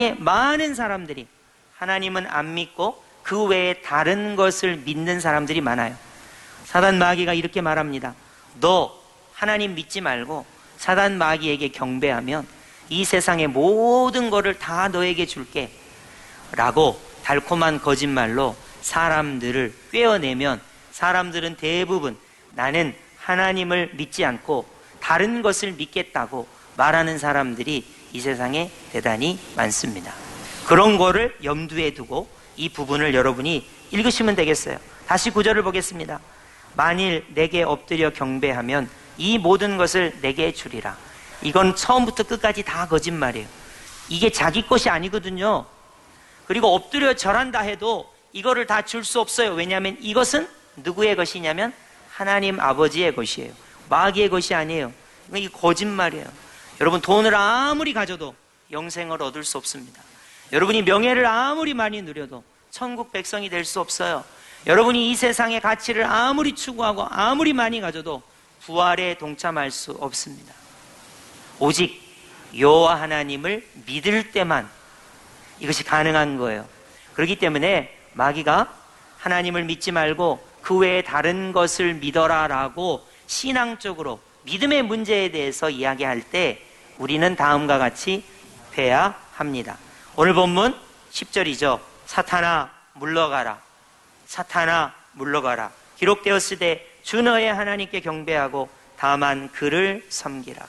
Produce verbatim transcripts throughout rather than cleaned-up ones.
많은 사람들이 하나님은 안 믿고 그 외에 다른 것을 믿는 사람들이 많아요. 사단 마귀가 이렇게 말합니다. 너 하나님 믿지 말고 사단 마귀에게 경배하면 이 세상의 모든 것을 다 너에게 줄게 라고 달콤한 거짓말로 사람들을 꿰어내면 사람들은 대부분 나는 하나님을 믿지 않고 다른 것을 믿겠다고 말하는 사람들이 이 세상에 대단히 많습니다. 그런 거를 염두에 두고 이 부분을 여러분이 읽으시면 되겠어요. 다시 구절을 보겠습니다. 만일 내게 엎드려 경배하면 이 모든 것을 내게 주리라. 이건 처음부터 끝까지 다 거짓말이에요. 이게 자기 것이 아니거든요. 그리고 엎드려 절한다 해도 이거를 다 줄 수 없어요. 왜냐하면 이것은 누구의 것이냐면 하나님 아버지의 것이에요. 마귀의 것이 아니에요. 이게 거짓말이에요. 여러분, 돈을 아무리 가져도 영생을 얻을 수 없습니다. 여러분이 명예를 아무리 많이 누려도 천국 백성이 될 수 없어요. 여러분이 이 세상의 가치를 아무리 추구하고 아무리 많이 가져도 부활에 동참할 수 없습니다. 오직 여호와 하나님을 믿을 때만 이것이 가능한 거예요. 그렇기 때문에 마귀가 하나님을 믿지 말고 그 외에 다른 것을 믿어라 라고 신앙적으로 믿음의 문제에 대해서 이야기할 때 우리는 다음과 같이 해야 합니다. 오늘 본문 십 절이죠. 사탄아 물러가라. 사탄아 물러가라. 기록되었으되 주 너의 하나님께 경배하고 다만 그를 섬기라.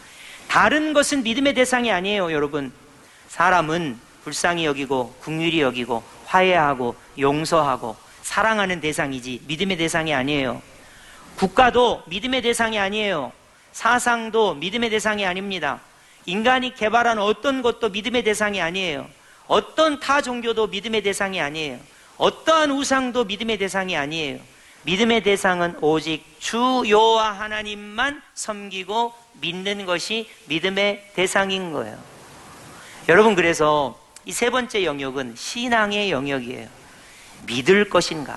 다른 것은 믿음의 대상이 아니에요. 여러분, 사람은 불쌍히 여기고 긍휼히 여기고 화해하고 용서하고 사랑하는 대상이지 믿음의 대상이 아니에요. 국가도 믿음의 대상이 아니에요. 사상도 믿음의 대상이 아닙니다. 인간이 개발한 어떤 것도 믿음의 대상이 아니에요. 어떤 타 종교도 믿음의 대상이 아니에요. 어떠한 우상도 믿음의 대상이 아니에요. 믿음의 대상은 오직 주 여호와 하나님만 섬기고 믿는 것이 믿음의 대상인 거예요. 여러분, 그래서 이 세 번째 영역은 신앙의 영역이에요. 믿을 것인가?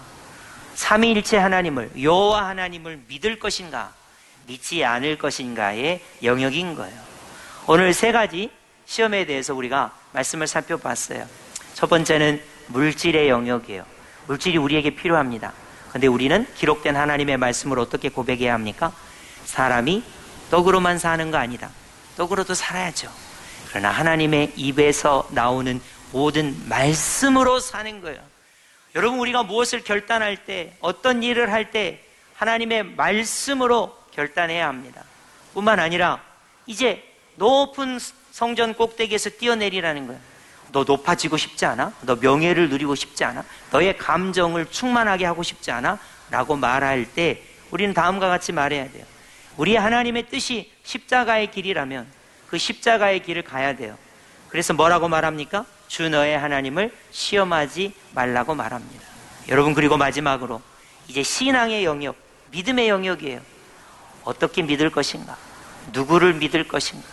삼위일체 하나님을, 여호와 하나님을 믿을 것인가? 믿지 않을 것인가의 영역인 거예요. 오늘 세 가지 시험에 대해서 우리가 말씀을 살펴봤어요. 첫 번째는 물질의 영역이에요. 물질이 우리에게 필요합니다. 그런데 우리는 기록된 하나님의 말씀을 어떻게 고백해야 합니까? 사람이 떡으로만 사는 거 아니다. 떡으로도 살아야죠. 그러나 하나님의 입에서 나오는 모든 말씀으로 사는 거예요. 여러분, 우리가 무엇을 결단할 때, 어떤 일을 할 때 하나님의 말씀으로 결단해야 합니다. 뿐만 아니라 이제 높은 성전 꼭대기에서 뛰어내리라는 거예요. 너 높아지고 싶지 않아? 너 명예를 누리고 싶지 않아? 너의 감정을 충만하게 하고 싶지 않아? 라고 말할 때 우리는 다음과 같이 말해야 돼요. 우리 하나님의 뜻이 십자가의 길이라면 그 십자가의 길을 가야 돼요. 그래서 뭐라고 말합니까? 주 너의 하나님을 시험하지 말라고 말합니다. 여러분, 그리고 마지막으로 이제 신앙의 영역, 믿음의 영역이에요. 어떻게 믿을 것인가? 누구를 믿을 것인가?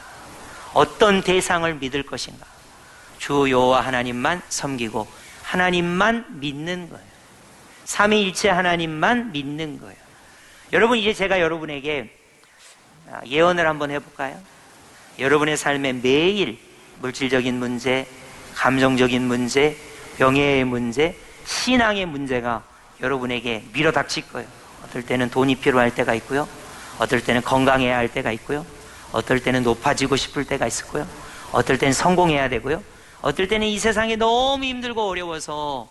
어떤 대상을 믿을 것인가? 주 여호와 하나님만 섬기고 하나님만 믿는 거예요. 삼위일체 하나님만 믿는 거예요. 여러분, 이제 제가 여러분에게 예언을 한번 해볼까요? 여러분의 삶에 매일 물질적인 문제, 감정적인 문제, 명예의 문제, 신앙의 문제가 여러분에게 밀어닥칠 거예요. 어떨 때는 돈이 필요할 때가 있고요. 어떨 때는 건강해야 할 때가 있고요. 어떨 때는 높아지고 싶을 때가 있고요. 어떨 때는 성공해야 되고요. 어떨 때는 이 세상이 너무 힘들고 어려워서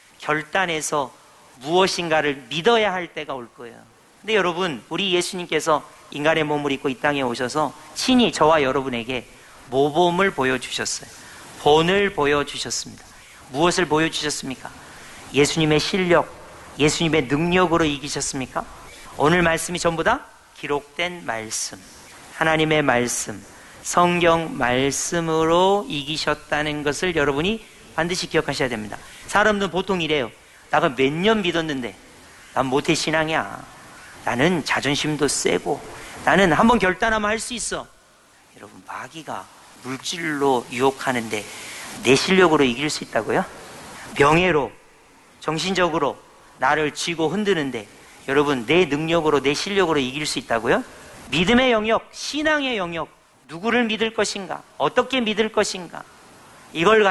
결단해서 무엇인가를 믿어야 할 때가 올 거예요. 근데 여러분, 우리 예수님께서 인간의 몸을 입고 이 땅에 오셔서 친히 저와 여러분에게 모범을 보여주셨어요. 본을 보여주셨습니다. 무엇을 보여주셨습니까? 예수님의 실력, 예수님의 능력으로 이기셨습니까? 오늘 말씀이 전부 다 기록된 말씀, 하나님의 말씀, 성경 말씀으로 이기셨다는 것을 여러분이 반드시 기억하셔야 됩니다. 사람들은 보통 이래요. 나가 몇 년 믿었는데 난 모태 신앙이야. 나는 자존심도 세고 나는 한번 결단하면 할 수 있어. 여러분, 마귀가 물질로 유혹하는데 내 실력으로 이길 수 있다고요? 명예로, 정신적으로 나를 쥐고 흔드는데 여러분, 내 능력으로, 내 실력으로 이길 수 있다고요? 믿음의 영역, 신앙의 영역, 누구를 믿을 것인가? 어떻게 믿을 것인가? 이걸